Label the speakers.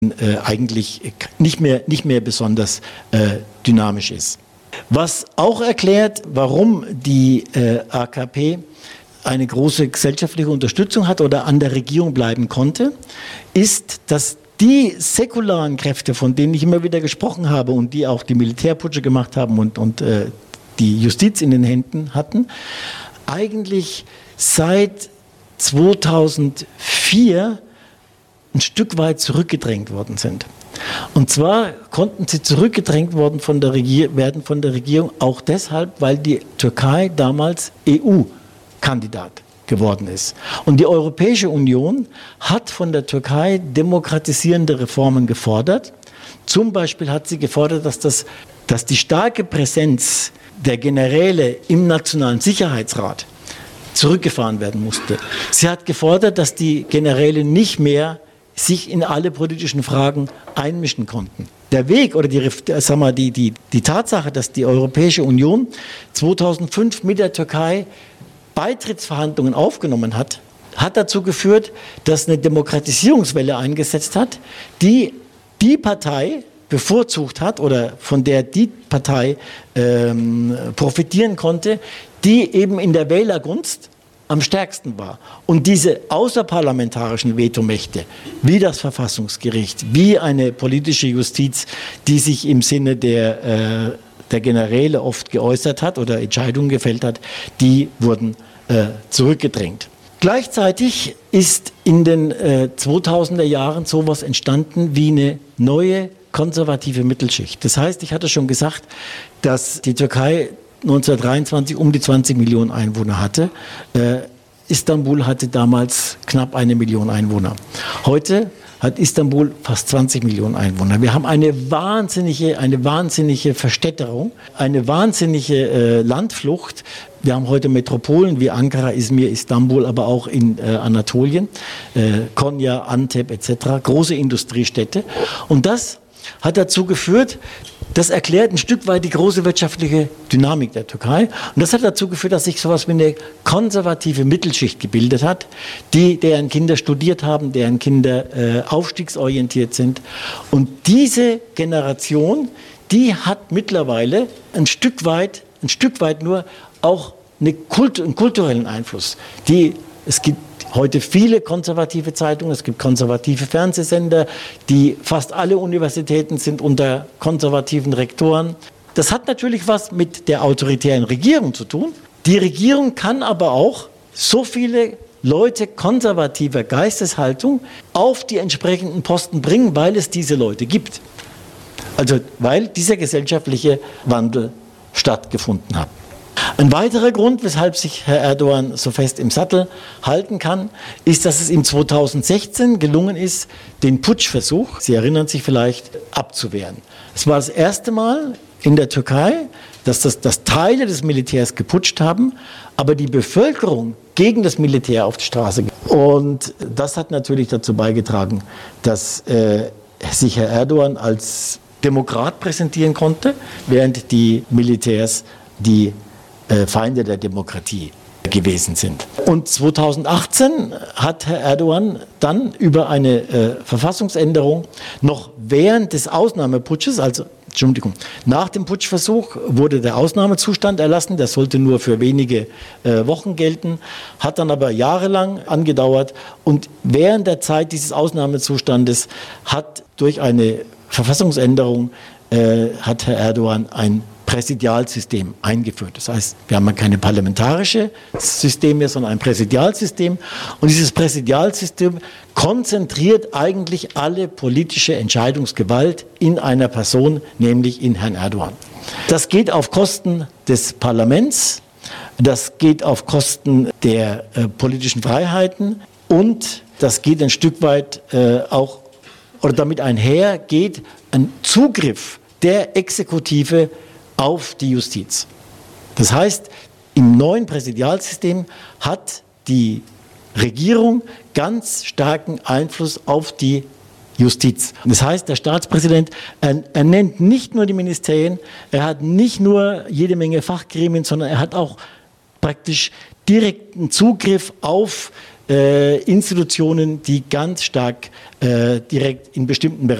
Speaker 1: eigentlich nicht mehr besonders dynamisch ist. Was auch erklärt, warum die AKP eine große gesellschaftliche Unterstützung hat oder an der Regierung bleiben konnte, ist, dass die säkularen Kräfte, von denen ich immer wieder gesprochen habe und die auch die Militärputsche gemacht haben und die Justiz in den Händen hatten, eigentlich seit 2004 ein Stück weit zurückgedrängt worden sind. Und zwar konnten sie zurückgedrängt werden von der Regierung auch deshalb, weil die Türkei damals EU-Kandidat geworden ist. Und die Europäische Union hat von der Türkei demokratisierende Reformen gefordert. Zum Beispiel hat sie gefordert, dass die starke Präsenz der Generäle im Nationalen Sicherheitsrat zurückgefahren werden musste. Sie hat gefordert, dass die Generäle nicht mehr sich in alle politischen Fragen einmischen konnten. Der Weg oder die Tatsache, dass die Europäische Union 2005 mit der Türkei Beitrittsverhandlungen aufgenommen hat, hat dazu geführt, dass eine Demokratisierungswelle eingesetzt hat, die Partei bevorzugt hat oder von der die Partei profitieren konnte, die eben in der Wählergunst am stärksten war. Und diese außerparlamentarischen Vetomächte, wie das Verfassungsgericht, wie eine politische Justiz, die sich im Sinne der Generäle oft geäußert hat oder Entscheidungen gefällt hat, die wurden zurückgedrängt. Gleichzeitig ist in den 2000er Jahren sowas entstanden wie eine neue konservative Mittelschicht. Das heißt, ich hatte schon gesagt, dass die Türkei 1923 um die 20 Millionen Einwohner hatte. Istanbul hatte damals knapp 1 Million Einwohner. Heute hat Istanbul fast 20 Millionen Einwohner. Wir haben eine wahnsinnige Verstädterung, eine wahnsinnige Landflucht. Wir haben heute Metropolen wie Ankara, Izmir, Istanbul, aber auch in Anatolien, Konya, Antep etc., große Industriestädte. Und das hat dazu geführt, das erklärt ein Stück weit die große wirtschaftliche Dynamik der Türkei. Und das hat dazu geführt, dass sich sowas wie eine konservative Mittelschicht gebildet hat, deren Kinder studiert haben, deren Kinder aufstiegsorientiert sind. Und diese Generation, die hat mittlerweile ein Stück weit nur auch einen kulturellen Einfluss. Es gibt heute viele konservative Zeitungen, es gibt konservative Fernsehsender, fast alle Universitäten sind unter konservativen Rektoren. Das hat natürlich was mit der autoritären Regierung zu tun. Die Regierung kann aber auch so viele Leute konservativer Geisteshaltung auf die entsprechenden Posten bringen, weil es diese Leute gibt. Also weil dieser gesellschaftliche Wandel stattgefunden hat. Ein weiterer Grund, weshalb sich Herr Erdogan so fest im Sattel halten kann, ist, dass es ihm 2016 gelungen ist, den Putschversuch, Sie erinnern sich vielleicht, abzuwehren. Es war das erste Mal in der Türkei, dass Teile des Militärs geputscht haben, aber die Bevölkerung gegen das Militär auf die Straße ging. Und das hat natürlich dazu beigetragen, dass sich Herr Erdogan als Demokrat präsentieren konnte, während die Militärs die Feinde der Demokratie gewesen sind. Und 2018 hat Herr Erdogan dann über eine Verfassungsänderung noch während des Ausnahmeputsches, nach dem Putschversuch wurde der Ausnahmezustand erlassen, der sollte nur für wenige Wochen gelten, hat dann aber jahrelang angedauert und während der Zeit dieses Ausnahmezustandes hat durch eine Verfassungsänderung hat Herr Erdogan ein Präsidialsystem eingeführt. Das heißt, wir haben keine parlamentarische System mehr, sondern ein Präsidialsystem. Und dieses Präsidialsystem konzentriert eigentlich alle politische Entscheidungsgewalt in einer Person, nämlich in Herrn Erdogan. Das geht auf Kosten des Parlaments, das geht auf Kosten der politischen Freiheiten und das geht ein Stück weit damit einher geht ein Zugriff der Exekutive auf die Justiz. Das heißt, im neuen Präsidialsystem hat die Regierung ganz starken Einfluss auf die Justiz. Das heißt, der Staatspräsident er nennt nicht nur die Ministerien, er hat nicht nur jede Menge Fachgremien, sondern er hat auch praktisch direkten Zugriff auf Institutionen, die ganz stark direkt in bestimmten Bereichen